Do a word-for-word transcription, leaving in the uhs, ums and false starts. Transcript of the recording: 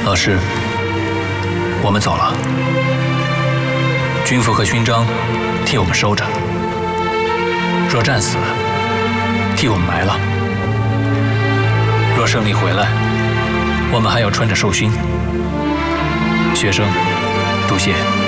老师，我们走了。军服和勋章替我们收着，若战死，替我们埋了。若胜利回来，我们还要穿着寿勋。学生，杜谢。